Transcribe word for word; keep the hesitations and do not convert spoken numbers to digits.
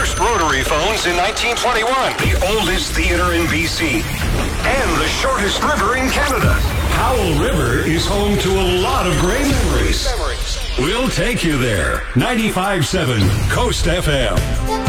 first rotary phones in nineteen twenty-one. The oldest theater in B C. And the shortest river in Canada. Howell River is home to a lot of great memories. We'll take you there. ninety-five point seven Coast F M.